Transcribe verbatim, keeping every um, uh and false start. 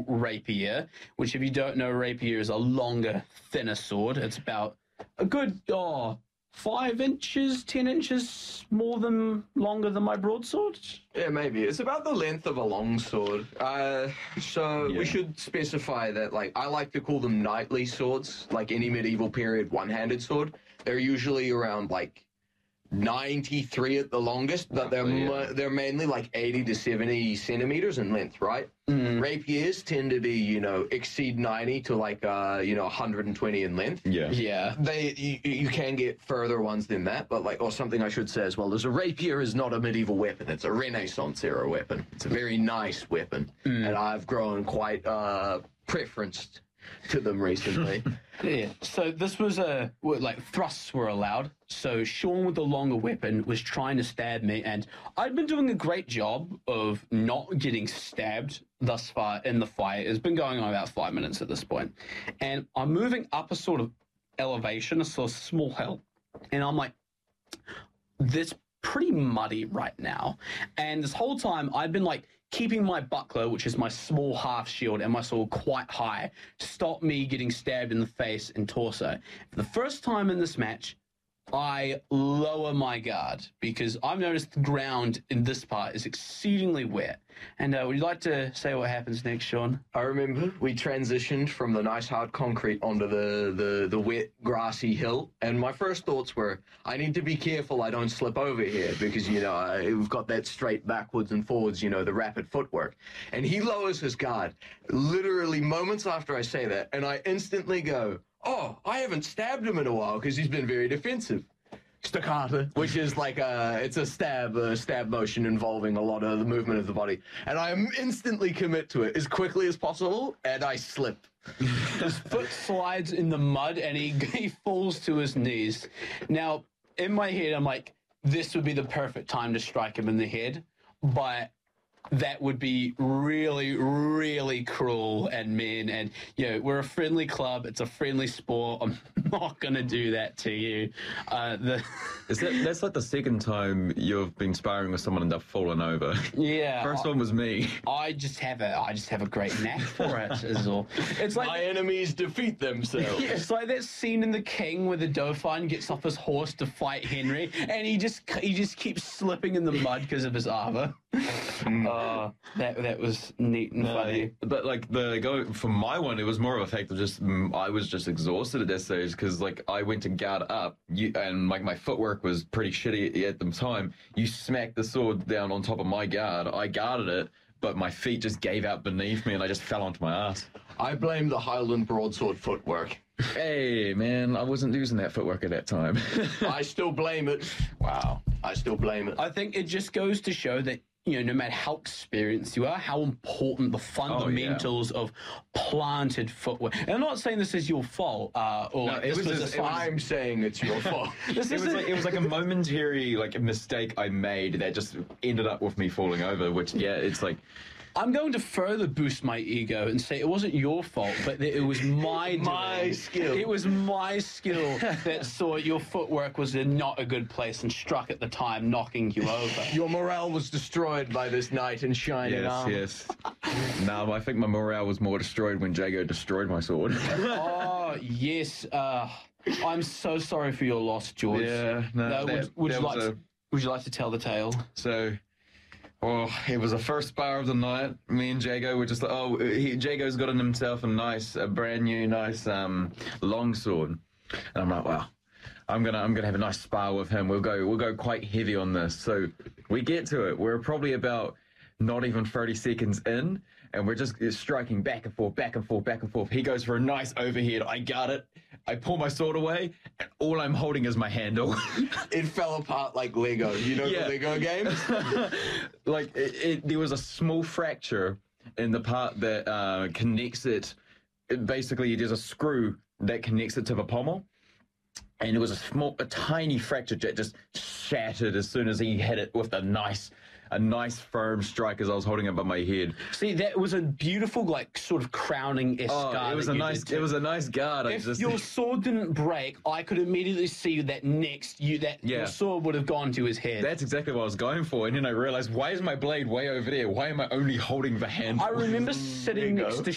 rapier, which, if you don't know, rapier is a longer, thinner sword. It's about a good oh, five inches, ten inches more than longer than my broadsword. Yeah, maybe. It's about the length of a longsword. Uh, so Yeah. we should specify that, like, I like to call them knightly swords, like any medieval period one-handed sword. They're usually around, like, ninety-three at the longest, but they're Roughly, mo- yeah. they're mainly like eighty to seventy centimeters in length, right? Mm. Rapiers tend to be, you know, exceed ninety to like, uh, you know, one hundred twenty in length. Yeah. Yeah. They you, you can get further ones than that, but like, or something I should say as well is a rapier is not a medieval weapon. It's a Renaissance era weapon. It's a very nice weapon, and I've grown quite uh, preferenced to them recently. Yeah. So this was a well, like thrusts were allowed. So Sean with the longer weapon was trying to stab me, and I'd been doing a great job of not getting stabbed thus far in the fight. It's been going on about five minutes at this point, and I'm moving up a sort of elevation, a sort of small hill, and I'm like, this pretty muddy right now. And this whole time I've been like keeping my buckler, which is my small half shield, and my sword quite high to stop me getting stabbed in the face and torso. For the first time in this match, I lower my guard because I've noticed the ground in this part is exceedingly wet. And uh, would you like to say what happens next, Sean? I remember we transitioned from the nice hard concrete onto the, the, the wet grassy hill, and my first thoughts were, I need to be careful I don't slip over here because, you know, I, we've got that straight backwards and forwards, you know, the rapid footwork. And he lowers his guard literally moments after I say that, and I instantly go, oh, I haven't stabbed him in a while because he's been very defensive. Staccato, which is like a, it's a stab, a stab motion involving a lot of the movement of the body. And I instantly commit to it as quickly as possible, and I slip. His foot slides in the mud and he, he falls to his knees. Now, in my head, I'm like, this would be the perfect time to strike him in the head, but that would be really, really cruel and mean. And, you know, we're a friendly club. It's a friendly sport. I'm not going to do that to you. Uh, the Is that that's like the second time you've been sparring with someone and they've fallen over? yeah, First I, one was me. I just have a, I just have a great knack for it. Is all. It's like My enemies defeat themselves. Yeah, it's like that scene in The King where the Dauphin gets off his horse to fight Henry, and he just he just keeps slipping in the mud because of his armor. uh, that that was neat and funny. But like the go for my one, it was more of a fact of just mm, I was just exhausted at that stage because like I went to guard up, you, and like my footwork was pretty shitty at the time. You smacked the sword down on top of my guard. I guarded it, but my feet just gave out beneath me, and I just fell onto my ass. I blame the Highland broadsword footwork. Hey man, I wasn't using that footwork at that time. I still blame it. Wow. I still blame it. I think it just goes to show that, you know, no matter how experienced you are, how important the fundamentals of planted footwork. And I'm not saying this is your fault, uh, or No, like it this was was just- a it was- sign. I'm saying it's your fault. This It was isn't- like it was like a momentary like mistake I made that just ended up with me falling over. Which yeah, it's like I'm going to further boost my ego and say it wasn't your fault, but that it was my My doing. skill. It was my skill that saw your footwork was in not a good place and struck at the time, knocking you over. Your morale was destroyed by this knight in shining yes, armor. yes. No, I think my morale was more destroyed when Jago destroyed my sword. Oh, yes. Uh, I'm so sorry for your loss, George. Yeah, no, Uh, would, that- would that you was like a- to, would you like to tell the tale? So, well, it was the first spar of the night. Me and Jago were just like, oh, he, Jago's gotten himself a nice, a brand new, nice um, long sword, and I'm like, wow, I'm gonna, I'm gonna have a nice spar with him. We'll go, we'll go quite heavy on this. So we get to it. We're probably about not even thirty seconds in, and we're just striking back and forth, back and forth, back and forth. He goes for a nice overhead. I got it. I pull my sword away, and all I'm holding is my handle. It fell apart like Lego. You know Yeah. the Lego games? like it, it, there was a small fracture in the part that uh, connects it. it. Basically, there's a screw that connects it to the pommel, and it was a small, a tiny fracture that just shattered as soon as he hit it with a nice, a nice firm strike as I was holding it above my head. See, that was a beautiful, like, sort of crowning esque Oh, guard it was that a you nice, did too. it was a nice guard. I If just, your sword didn't break, I could immediately see that next you that Yeah. your sword would have gone to his head. that's exactly what I was going for, and then I realized, why is my blade way over there? Why am I only holding the handle? I remember sitting There you next go. to